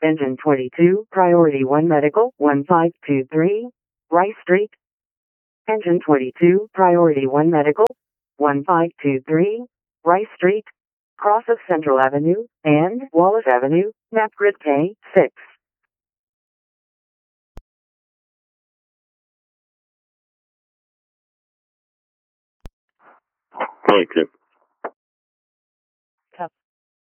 Engine 22, Priority 1 Medical, 1523, Rice Street. Engine 22, Priority 1 Medical, 1523, Rice Street, cross of Central Avenue and Wallace Avenue, map grid K6. Thank you.